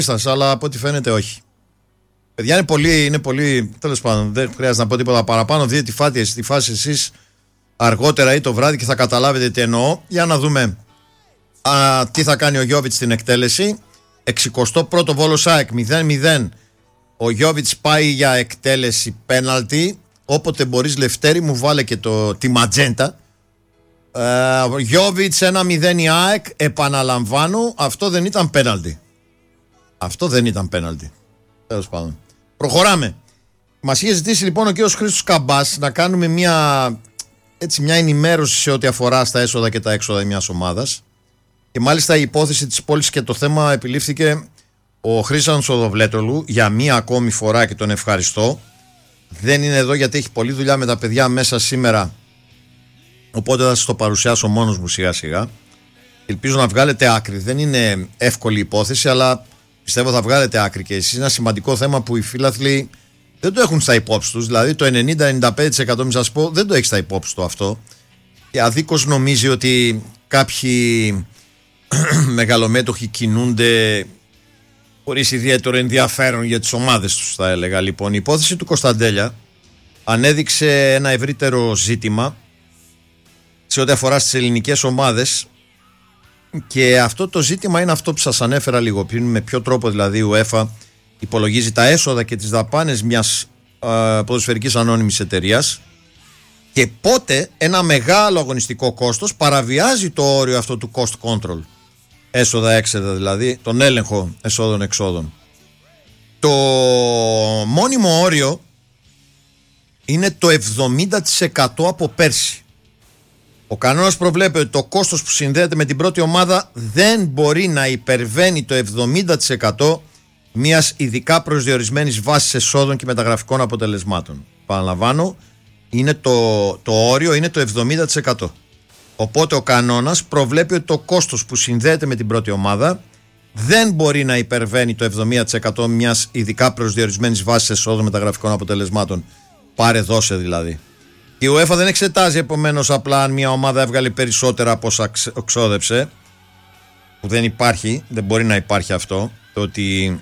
αλλά από ό,τι φαίνεται όχι. Παιδιά είναι πολύ, τέλος πάντων, δεν χρειάζεται να πω τίποτα παραπάνω. Δείτε τη φάση εσείς αργότερα ή το βράδυ και θα καταλάβετε τι εννοώ. Για να δούμε τι θα κάνει ο Γιόβιτς στην εκτέλεση. 61ο Βόλος ΑΕΚ 0-0. Ο Γιόβιτς πάει για εκτέλεση πέναλτι. Όποτε μπορείς, Λευτέρη μου, βάλε και τη ματζέντα. Γιόβιτς 1-0 η ΑΕΚ. Επαναλαμβάνω, αυτό δεν ήταν πέναλτι. Τέλος πάντων. Προχωράμε. Μας είχε ζητήσει λοιπόν ο κ. Χρήστος Καμπάς να κάνουμε μια ενημέρωση σε ό,τι αφορά στα έσοδα και τα έξοδα μιας ομάδας. Και μάλιστα η υπόθεση της πόλης και το θέμα επιλήφθηκε ο Χρήστος Οδοβλέτολου για μία ακόμη φορά και τον ευχαριστώ. Δεν είναι εδώ γιατί έχει πολλή δουλειά με τα παιδιά μέσα σήμερα. Οπότε θα σας το παρουσιάσω μόνος μου σιγά σιγά. Ελπίζω να βγάλετε άκρη. Δεν είναι εύκολη υπόθεση, αλλά πιστεύω θα βγάλετε άκρη και εσείς. Είναι ένα σημαντικό θέμα που οι φίλαθλοι δεν το έχουν στα υπόψη τους. Δηλαδή το 90-95% μην σας πω δεν το έχει στα υπόψη του αυτό. Και αδίκως νομίζει ότι κάποιοι μεγαλομέτωχοι κινούνται χωρίς ιδιαίτερο ενδιαφέρον για τις ομάδες τους, θα έλεγα. Λοιπόν, η υπόθεση του Κωνσταντέλια ανέδειξε ένα ευρύτερο ζήτημα σε ό,τι αφορά στις ελληνικές ομάδες. Και αυτό το ζήτημα είναι αυτό που σας ανέφερα λίγο πριν, με ποιο τρόπο δηλαδή η UEFA υπολογίζει τα έσοδα και τις δαπάνες μιας ποδοσφαιρικής ανώνυμης εταιρείας και πότε ένα μεγάλο αγωνιστικό κόστος παραβιάζει το όριο αυτό του cost control, έσοδα-έξοδα δηλαδή, τον έλεγχο εσόδων-εξόδων. Το μόνιμο όριο είναι το 70% από πέρσι. Ο κανόνας προβλέπει ότι το κόστος που συνδέεται με την πρώτη ομάδα δεν μπορεί να υπερβαίνει το 70% μιας ειδικά προσδιορισμένης βάσης εσόδων και μεταγραφικών αποτελεσμάτων. Παραλαμβάνω, είναι το όριο είναι το 70%. Οπότε ο κανόνας προβλέπει ότι το κόστος που συνδέεται με την πρώτη ομάδα δεν μπορεί να υπερβαίνει το 70% μιας ειδικά προσδιορισμένης βάσης εσόδων μεταγραφικών αποτελεσμάτων. Πάρε δώσε δηλαδή. Η UEFA δεν εξετάζει επομένως απλά αν μια ομάδα έβγαλε περισσότερα από όσα ξόδεψε, που δεν υπάρχει, δεν μπορεί να υπάρχει αυτό, το ότι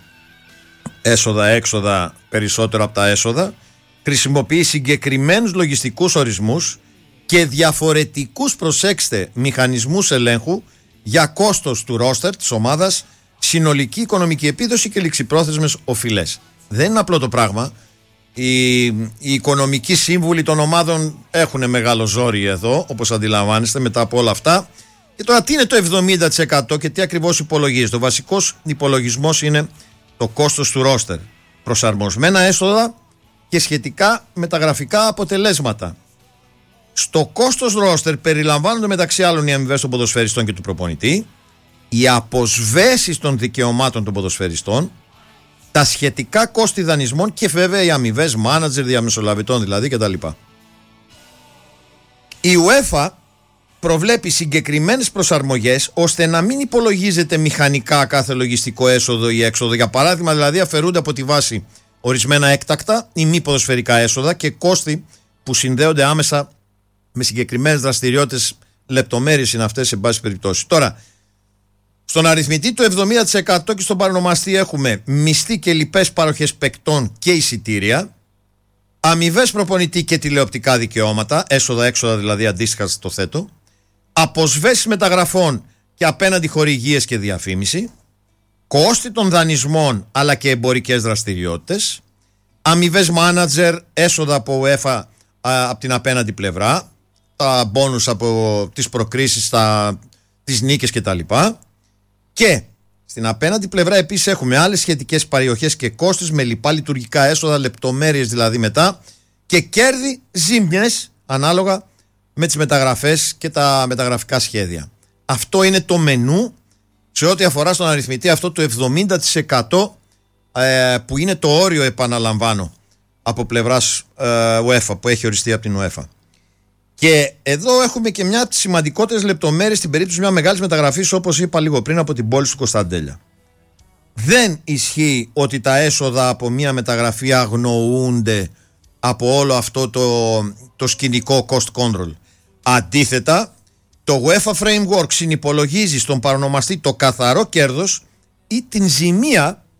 έσοδα-έξοδα περισσότερο από τα έσοδα. Χρησιμοποιεί συγκεκριμένους λογιστικούς ορισμούς και διαφορετικούς, προσέξτε, μηχανισμούς ελέγχου για κόστος του ρόστερ της ομάδας, συνολική οικονομική επίδοση και ληξιπρόθεσμες οφειλές. Δεν είναι απλό το πράγμα. Οι οικονομικοί σύμβουλοι των ομάδων έχουν μεγάλο ζόρι εδώ, όπως αντιλαμβάνεστε, μετά από όλα αυτά. Και τώρα τι είναι το 70% και τι ακριβώς υπολογίζεται? Ο βασικός υπολογισμός είναι το κόστος του ρόστερ, προσαρμοσμένα έσοδα και σχετικά μεταγραφικά αποτελέσματα. Στο κόστος ρόστερ περιλαμβάνονται μεταξύ άλλων οι αμοιβές των ποδοσφαιριστών και του προπονητή, οι αποσβέσεις των δικαιωμάτων των ποδοσφαιριστών, τα σχετικά κόστη δανεισμών και βέβαια οι αμοιβές μάνατζερ, διαμεσολαβητών δηλαδή κτλ. Η UEFA προβλέπει συγκεκριμένες προσαρμογές ώστε να μην υπολογίζεται μηχανικά κάθε λογιστικό έσοδο ή έξοδο. Για παράδειγμα, δηλαδή, αφαιρούνται από τη βάση ορισμένα έκτακτα ή μη ποδοσφαιρικά έσοδα και κόστη που συνδέονται άμεσα με συγκεκριμένες δραστηριότητες. Λεπτομέρειες είναι αυτές σε πάση περιπτώσει. Τώρα, στον αριθμητή του 70% και στον παρονομαστή έχουμε μισθή και λοιπές παροχές παικτών και εισιτήρια, αμοιβές προπονητή και τηλεοπτικά δικαιώματα, έσοδα-έξοδα δηλαδή αντίστοιχα στο θέτω, αποσβέσεις μεταγραφών και απέναντι χορηγίες και διαφήμιση, κόστη των δανεισμών αλλά και εμπορικές δραστηριότητες, αμοιβές μάνατζερ, έσοδα από UEFA από την απέναντι πλευρά, τα μπόνους από τις προκρίσεις, τις νίκες κτλ. Και στην απέναντι πλευρά επίσης έχουμε άλλες σχετικές παροχές και κόστος με λοιπά λειτουργικά έσοδα, λεπτομέρειες δηλαδή μετά, και κέρδη, ζήμιες ανάλογα με τις μεταγραφές και τα μεταγραφικά σχέδια. Αυτό είναι το μενού σε ό,τι αφορά στον αριθμητή αυτό το 70% που είναι το όριο, επαναλαμβάνω, από πλευράς UEFA, που έχει οριστεί από την UEFA. Και εδώ έχουμε και μια από τις σημαντικότερες λεπτομέρειες στην περίπτωση μια μεγάλης μεταγραφής, όπως είπα λίγο πριν, από την πόλη του Κωνσταντέλια. Δεν ισχύει ότι τα έσοδα από μια μεταγραφή αγνοούνται από όλο αυτό το σκηνικό cost control. Αντίθετα, το UEFA Framework συνυπολογίζει στον παρονομαστή το καθαρό κέρδος ή την ζημία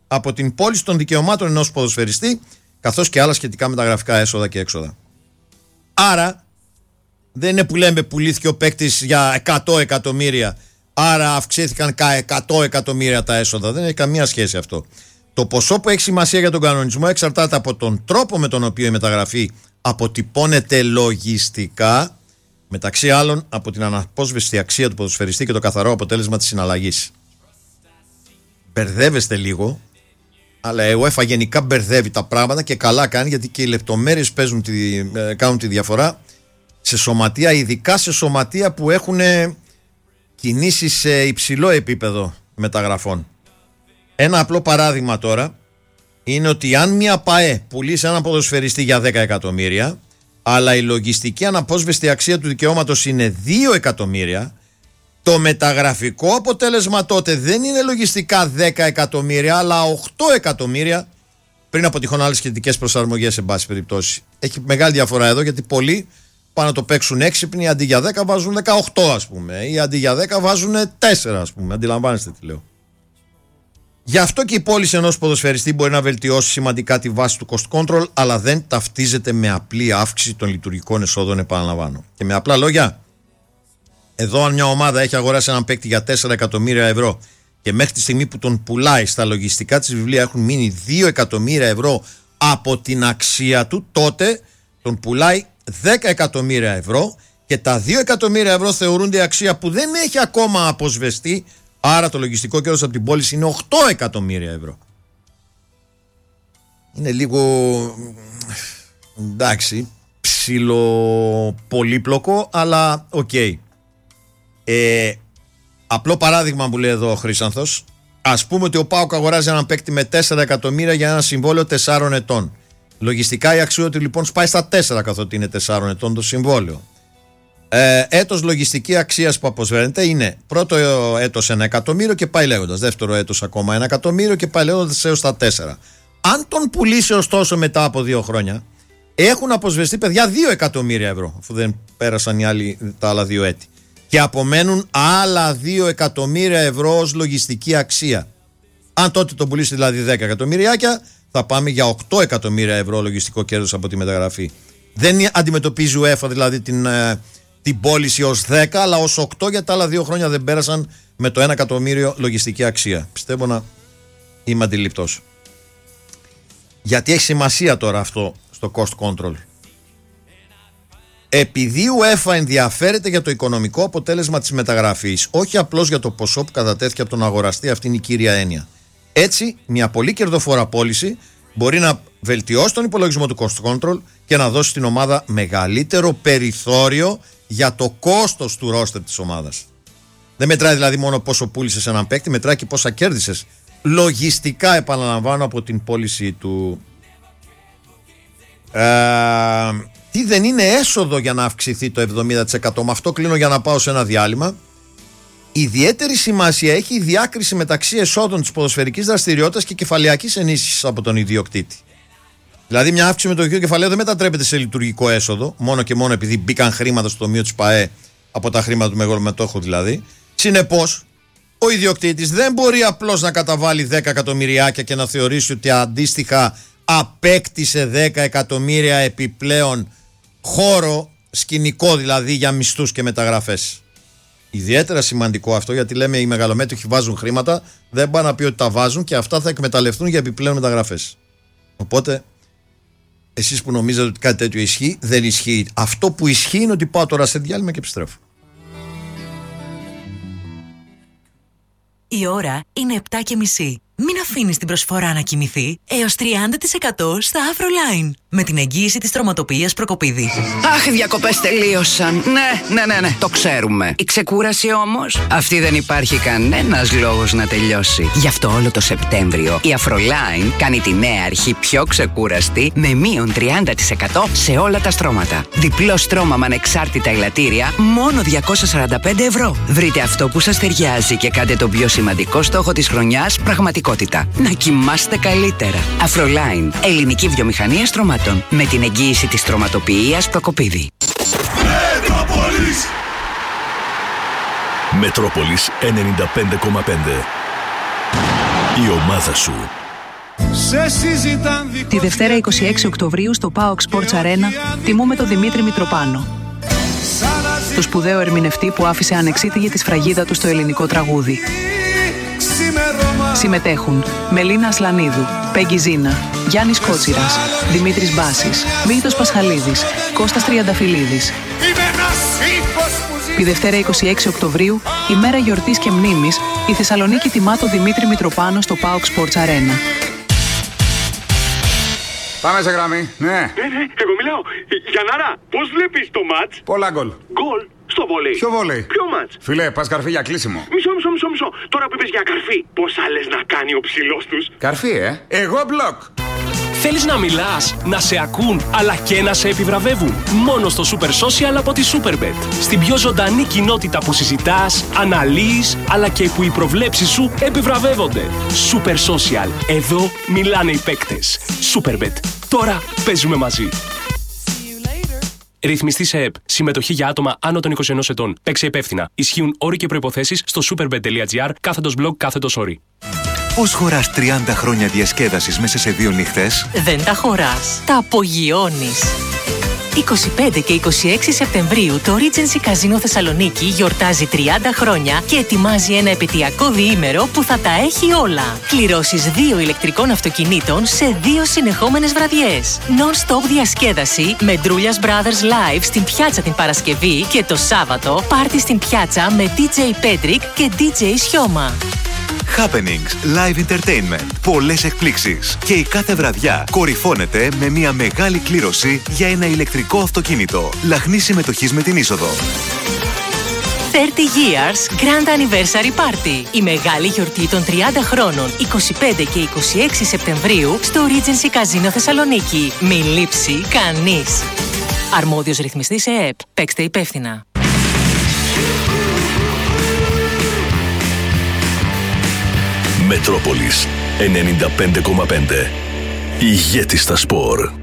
από την πώληση των δικαιωμάτων ενός ποδοσφαιριστή, καθώς και άλλα σχετικά με τα γραφικά έσοδα και έξοδα. Άρα, δεν είναι που λέμε πουλήθηκε ο παίκτης για 100 εκατομμύρια, άρα αυξήθηκαν 100 εκατομμύρια τα έσοδα. Δεν έχει καμία σχέση αυτό. Το ποσό που έχει σημασία για τον κανονισμό εξαρτάται από τον τρόπο με τον οποίο η μεταγραφή αποτυπώνεται λογιστικά, μεταξύ άλλων από την αναπόσβεστη αξία του ποδοσφαιριστή και το καθαρό αποτέλεσμα της συναλλαγής. Μπερδεύεστε λίγο, αλλά η UEFA γενικά μπερδεύει τα πράγματα και καλά κάνει, γιατί και οι λεπτομέρειες κάνουν τη διαφορά σε σωματεία, ειδικά σε σωματεία που έχουν κινήσει σε υψηλό επίπεδο μεταγραφών. Ένα απλό παράδειγμα τώρα είναι ότι αν μια ΠΑΕ πουλήσει έναν ποδοσφαιριστή για 10 εκατομμύρια, αλλά η λογιστική αναπόσβεστη αξία του δικαιώματος είναι 2 εκατομμύρια, το μεταγραφικό αποτέλεσμα τότε δεν είναι λογιστικά 10 εκατομμύρια, αλλά 8 εκατομμύρια, πριν από τυχόν άλλες σχετικές προσαρμογές, σε πάση περιπτώσει. Έχει μεγάλη διαφορά εδώ, γιατί πολλοί πάνε να το παίξουν έξυπνοι, αντί για 10 βάζουν 18, ας πούμε, ή αντί για 10 βάζουν 4, ας πούμε. Αντιλαμβάνεστε τι λέω. Γι' αυτό και η πώληση ενός ποδοσφαιριστή μπορεί να βελτιώσει σημαντικά τη βάση του cost control, αλλά δεν ταυτίζεται με απλή αύξηση των λειτουργικών εσόδων, επαναλαμβάνω. Και με απλά λόγια, εδώ αν μια ομάδα έχει αγοράσει έναν παίκτη για 4 εκατομμύρια ευρώ και μέχρι τη στιγμή που τον πουλάει, στα λογιστικά της βιβλία έχουν μείνει 2 εκατομμύρια ευρώ από την αξία του, τότε τον πουλάει 10 εκατομμύρια ευρώ και τα 2 εκατομμύρια ευρώ θεωρούνται αξία που δεν έχει ακόμα αποσβεστεί. Άρα το λογιστικό κέρδος από την πώληση είναι 8 εκατομμύρια ευρώ. Είναι λίγο, εντάξει, ψιλοπολύπλοκο, αλλά οκ. Απλό παράδειγμα που λέει εδώ ο Χρύσανθος. Ας πούμε ότι ο ΠΑΟΚ αγοράζει έναν παίκτη με 4 εκατομμύρια για ένα συμβόλαιο 4 ετών. Λογιστικά η αξία του λοιπόν σπάει στα 4, καθότι είναι 4 ετών το συμβόλαιο. Έτος λογιστική αξίας που αποσβαίνεται είναι πρώτο έτος 1 εκατομμύριο και πάει λέγοντας, δεύτερο έτος ακόμα 1 εκατομμύριο και πάει λέγοντας έως τα 4. Αν τον πουλήσει ωστόσο μετά από 2 χρόνια, έχουν αποσβεστεί, παιδιά, 2 εκατομμύρια ευρώ, αφού δεν πέρασαν τα άλλα 2 έτη, και απομένουν άλλα 2 εκατομμύρια ευρώ ως λογιστική αξία. Αν τότε τον πουλήσει δηλαδή 10 εκατομμυριάκια, θα πάμε για 8 εκατομμύρια ευρώ λογιστικό κέρδος από τη μεταγραφή. Δεν αντιμετωπίζει η UEFA δηλαδή την πώληση ως 10, αλλά ως 8, γιατί τα άλλα 2 χρόνια δεν πέρασαν με το 1 εκατομμύριο λογιστική αξία. Πιστεύω να είμαι αντιληπτός. Γιατί έχει σημασία τώρα αυτό στο cost control. Επειδή η UEFA ενδιαφέρεται για το οικονομικό αποτέλεσμα της μεταγραφής, όχι απλώς για το ποσό που κατατέθηκε από τον αγοραστή, αυτή είναι η κύρια έννοια. Έτσι, μια πολύ κερδοφόρα πώληση μπορεί να βελτιώσει τον υπολογισμό του cost control και να δώσει στην ομάδα μεγαλύτερο περιθώριο για το κόστος του ρόστερ της ομάδας. Δεν μετράει δηλαδή μόνο πόσο πούλησες έναν παίκτη, μετράει και πόσα κέρδισες λογιστικά, επαναλαμβάνω, από την πώληση του. Τι δεν είναι έσοδο για να αυξηθεί το 70%. Με αυτό κλείνω για να πάω σε ένα διάλειμμα. Ιδιαίτερη σημασία έχει η διάκριση μεταξύ εσόδων της ποδοσφαιρικής δραστηριότητας και κεφαλαιακής ενίσχυσης από τον ιδιοκτήτη. Δηλαδή, μια αύξηση με το ίδιο κεφαλαίο δεν μετατρέπεται σε λειτουργικό έσοδο, μόνο και μόνο επειδή μπήκαν χρήματα στο τομείο της ΠΑΕ από τα χρήματα του μεγαλομετόχου δηλαδή. Συνεπώς, ο ιδιοκτήτης δεν μπορεί απλώς να καταβάλει 10 εκατομμυριάκια και να θεωρήσει ότι αντίστοιχα απέκτησε 10 εκατομμύρια επιπλέον χώρο, σκηνικό δηλαδή, για μισθούς και μεταγραφές. Ιδιαίτερα σημαντικό αυτό, γιατί λέμε οι μεγαλομέτωχοι βάζουν χρήματα, δεν πάνε να πει ότι τα βάζουν και αυτά θα εκμεταλλευτούν για επιπλέον μεταγραφές. Οπότε, εσείς που νομίζετε ότι κάτι τέτοιο ισχύει, δεν ισχύει. Αυτό που ισχύει είναι ότι πάω τώρα σε διάλειμμα και επιστρέφω. Η ώρα είναι 7:30. Μην αφήνεις την προσφορά να κοιμηθεί. Έως 30% στα Afroline. Με την εγγύηση της τροματοποιίας Προκοπίδη. Αχ, οι διακοπές τελείωσαν. Ναι, το ξέρουμε. Η ξεκούραση όμως, αυτή δεν υπάρχει κανένας λόγος να τελειώσει. Γι' αυτό όλο το Σεπτέμβριο η Afroline κάνει τη νέα αρχή πιο ξεκούραστη με μείον 30% σε όλα τα στρώματα. Διπλό στρώμα με ανεξάρτητα ελαττήρια, μόνο 245 ευρώ. Βρείτε αυτό που σας ταιριάζει και κάντε τον πιο σημαντικό στόχο της χρονιάς πραγματικότητα. Να κοιμάστε καλύτερα. Afroline, ελληνική βιομηχανία στρωμάτων. Με την εγγύηση της τροματοποιίας Προκοπίδη. Μετρόπολης 95,5. Η ομάδα σου. Τη Δευτέρα 26 Οκτωβρίου στο PAOK Sports Arena τιμούμε τον Δημήτρη Μητροπάνο, το σπουδαίο ερμηνευτή που άφησε ανεξίτηλη τη σφραγίδα του στο ελληνικό τραγούδι. Συμμετέχουν Μελίνα Ασλανίδου, Πέγγι Ζίνα, Γιάννης Κότσιρας, Δημήτρης Μπάσης, Μίλτος Πασχαλίδης, Κώστας Τριανταφυλλίδης. Τη Δευτέρα 26 Οκτωβρίου, ημέρα γιορτής και μνήμης, η Θεσσαλονίκη τιμά τον Δημήτρη Μητροπάνο στο PAOK Sports Arena. Πάμε σε γραμμή, ναι. Ναι, εγώ μιλάω. Γιαννάρα, πώς βλέπεις το μάτς? Πολλά γκολ. Γκολ στο βόλεϊ. Ποιο βόλεϊ? Ποιο μάτς? Φίλε, πας καρφί για κλείσιμο. Μισό. Τώρα που είπες για καρφί, πόσα λες να κάνει ο ψηλός τους? Καρφί, Εγώ μπλοκ. Θέλεις να μιλάς, να σε ακούν, αλλά και να σε επιβραβεύουν? Μόνο στο Super Social από τη Superbet. Στην πιο ζωντανή κοινότητα που συζητάς, αναλύεις, αλλά και που οι προβλέψεις σου επιβραβεύονται. Super Social. Εδώ μιλάνε οι παίκτες. Superbet. Τώρα παίζουμε μαζί. Ρυθμιστή σε ΕΠ. Συμμετοχή για άτομα άνω των 21 ετών. Παίξε υπεύθυνα. Ισχύουν όροι και προϋποθέσεις στο superbet.gr/blog/όροι. Πώς χωράς 30 χρόνια διασκέδασης μέσα σε 2 νύχτες? Δεν τα χωράς. Τα απογειώνεις. 25 και 26 Σεπτεμβρίου το Regency Casino Θεσσαλονίκη γιορτάζει 30 χρόνια και ετοιμάζει ένα επαιτειακό διήμερο που θα τα έχει όλα. Κληρώσεις 2 ηλεκτρικών αυτοκινήτων σε 2 συνεχόμενες βραδιές. Non-stop διασκέδαση με Ντρούλιας Brothers Live στην Πιάτσα την Παρασκευή και το Σάββατο πάρτι στην Πιάτσα με DJ Pedrick και DJ Σιώμα. Happenings, live entertainment, πολλές εκπλήξεις και η κάθε βραδιά κορυφώνεται με μια μεγάλη κλήρωση για ένα ηλεκτρικό αυτοκίνητο. Λαχνή συμμετοχής με την είσοδο. 30 Years Grand Anniversary Party. Η μεγάλη γιορτή των 30 χρόνων 25 και 26 Σεπτεμβρίου στο Regency Casino Θεσσαλονίκη. Μην λείψει κανείς. Αρμόδιος ρυθμιστής ΕΕΠ. Παίξτε υπεύθυνα. Μετρόπολης 95,5. Ηγέτη στα σπορ.